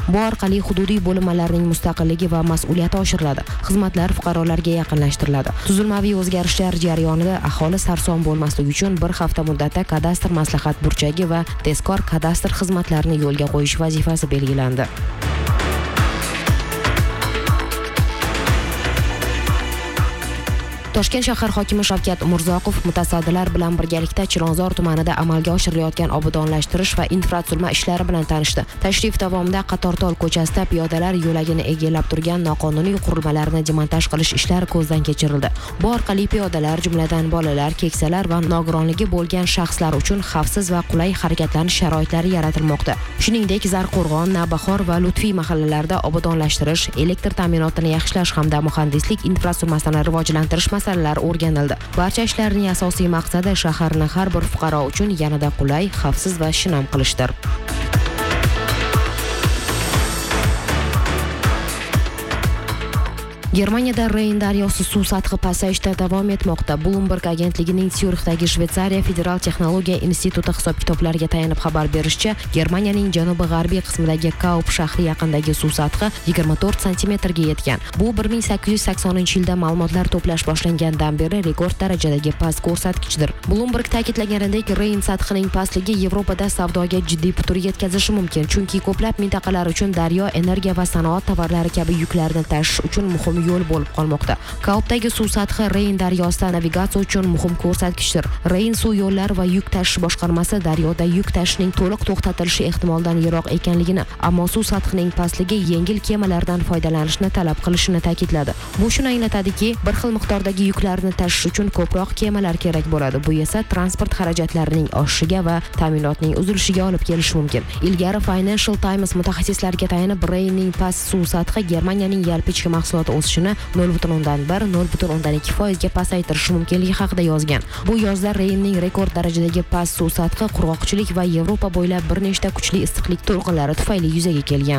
Bu orqali hududiy bo'linmalarning mustaqilligi va mas'uliyati oshiriladi. Xizmatlar fuqarolarga yaqinlashtiriladi. Tuzilmaviy o'zgarishlar jarayonida aholi sarson bo'lmasligi uchun bir hafta muddatda kadastr maslahat burchagi va tezkor kadastr xizmatlarini yo'lga qo'yish vazifasi belgilandi. Toshkent shahar hokimi Shavkat Umurzoqov mutasaddilar bilan birgalikda Chilonzor tumanida amalga oshirilayotgan obodonlashtirish va infratuzilma ishlari bilan tanishdi. Tashrif davomida Qatortol ko'chasida piyodalar yo'lagini egallab turgan noqonuniy qurilmalarni demontaj qilish ishlari ko'zdan kechirildi. Bu orqali piyodalar, jumladan bolalar, keksalar va nogironligi bo'lgan shaxslar uchun xavfsiz va qulay harakatlanish sharoitlari yaratilmoqda. Shuningdek, Zarqo'rg'on, Navbahor va Lutfiy mahallalarida obodonlashtirish, elektr ta'minotini yaxshilash hamda muhandislik infratuzilmasini rivojlantirish masalalar o'rganildi. Barcha ishlarning asosiy maqsadi shaharni har bir fuqaro uchun yanada qulay, xavfsiz va shinam qilishdir. Germaniyada Reyn daryosi suv sathi pasayishda davom etmoqda. Bloomberg agentligining Syurixdagi Shveysariya Federal texnologiya instituti hisob-kitoblariga tayanib xabar berishicha, Germaniyaning janubi-g'arbiy qismidagi Kaup shahri yaqinidagi suv sathi 24 santimetrga yetgan. Bu 1880-yilda ma'lumotlar to'plash boshlangandan beri rekord darajadagi past ko'rsatkichdir. Bloomberg ta'kidlaganidek, Reyn sathining pastligi Yevropada savdoga jiddiy putur yetkazishi mumkin, chunki ko'plab mintaqalar uchun daryo energiya va sanoat tovarlari kabi yuklarni tashish uchun muhim yo'l bo'lib qolmoqda. Kaupdagi suv sathi Reyn daryosida navigatsiya uchun muhim ko'rsatkichdir. Reyn suv yo'llari va yuk tashish boshqarmasi daryoda yuk tashishning to'liq to'xtatilishi ehtimoldan yiroq ekanligini, ammo suv sathining pastligi yengil kemalardan foydalanishni talab qilishini ta'kidladi. Bu shuni anglatadiki, bir xil miqdordagi yuklarni tashish uchun ko'proq kemalar kerak bo'ladi. Bu esa transport xarajatlarining oshishiga va ta'minotning uzilishiga olib kelishi mumkin. Ilgari Financial Times mutaxassislarga tayanib, Reynning past suv sathi Germaniyaning yalpi ichki mahsuloti o'sishini 0.1-0.2% ga pasaytirishi mumkinligi haqida yozgan. Bu yozda Reynning rekord darajadagi past suv sathi qurg'oqchilik va Yevropa bo'ylab bir nechta kuchli issiqlik to'lqinlari tufayli yuzaga kelgan.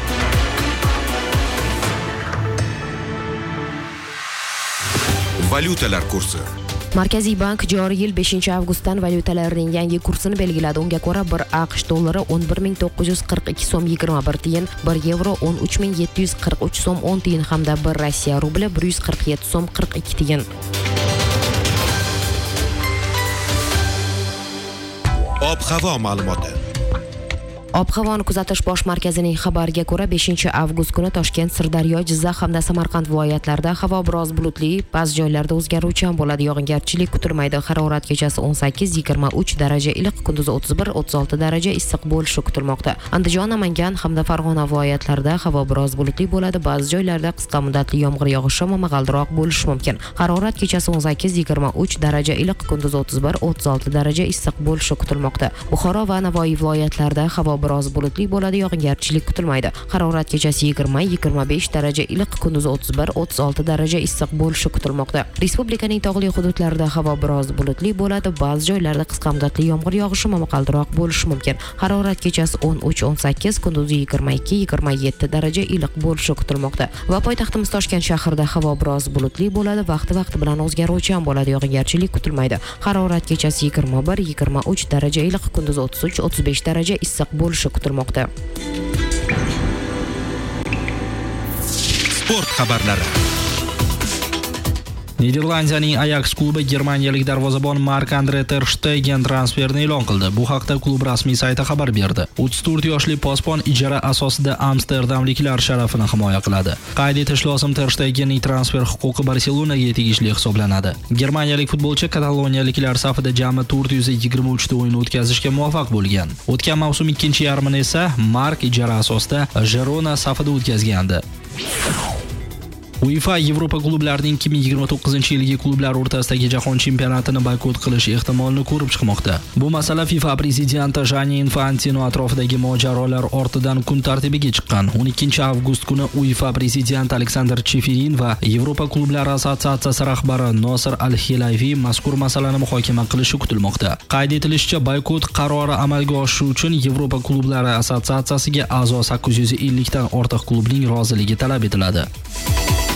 Valyutalar kursi. Markaziy bank joriy yil 5-avgustdan valyutalarning yangi kursini belgiladi. Unga ko'ra, 1 AQSh dollari 11.942 so'm 21 tiyin, 1 yevro 13.743 so'm 10 tiyin hamda 1 Rossiya rubli 147 so'm 42 tiyin. Ob-havo ma'lumoti. Ob-havoni kuzatish bosh markazining xabariga ko'ra, 5-avgust kuni Toshkent, Sirdaryo, Jizzax hamda Samarqand viloyatlarida havo biroz bulutli, ba'zi joylarda o'zgaruvchan bo'ladi. Yog'ingarchilik kutilmaydi. Harorat kechasi 18-23 daraja iliq, kunduzi 31-36 daraja issiq bo'lishi kutilmoqda. Andijon, Namangan hamda Farg'ona viloyatlarida havo biroz bulutli bo'ladi. Ba'zi joylarda qisqa muddatli yomg'ir yog'ishi momaqaldiroq bo'lishi mumkin. Harorat kechasi 18-23 daraja iliq, kunduzi 31-36 daraja issiq bo'lishi kutilmoqda. Buxoro va Navoiy viloyatlarida havo biroz bulutli bo'ladi, yog'ingarchilik kutilmaydi. Harorat kechasi 20-25 daraja iliq, kunduzi 31-36 daraja issiq bo'lishi kutilmoqda. Respublikaning tog'li hududlarida havo biroz bulutli bo'ladi, ba'zi joylarda qisqa muddatli yomg'ir yog'ishi momaqaldiroq bo'lishi mumkin. Harorat kechasi 13-18, kunduzi 22-27 daraja iliq bo'lishi kutilmoqda. Va poytaxtimiz Toshkent shahrida havo biroz bulutli bo'ladi, vaqti bilan o'zgaruvchan bo'ladi, yog'ingarchilik kutilmaydi. Harorat kechasi 21-23 daraja iliq, kunduzi 33-35 daraja issiq bo'lishi kutilmoqda. Sport xabarlari. Niderlandiyaning Ajax klubi germaniyalik darvozabon Marc-Andre ter Stegen transferini e'lon qildi. Bu haqda klub rasmiy sayti xabar berdi. 34 yoshli posbon ijara asosida amsterdamliklar sharafini himoya qiladi. Qayd etish lozim, ter Stegenning transfer huquqi Barselonaga tegishli hisoblanadi. Germaniyalik futbolchi kataloniyaliklar safida jami 423 ta o'yin o'tkazishga muvaffaq bo'lgan. O'tgan mavsum ikkinchi yarmini esa Marc ijara asosida Girona safida o'tkazgandi. UEFA Yevropa klublarining 2029-yilgi klublar o'rtasidagi jahon chempionatini boykot qilish ehtimolini ko'rib chiqmoqda. Bu masala FIFA prezidenti Gianni Infantino atrofidagi mojarolar ortidan kun tartibiga chiqqan. 12-avgust kuni UEFA prezidenti Aleksandr Cheferin va Yevropa klublari assotsiatsiyasi rahbari Nosir Al-Hilayfi mazkur masalani muhokama qilishi kutilmoqda. Qayd etilishicha, boykot qarori amalga oshishi uchun Yevropa klublari assotsiatsiyasiga a'zo 850 dan ortiq klubning roziligi talab etiladi.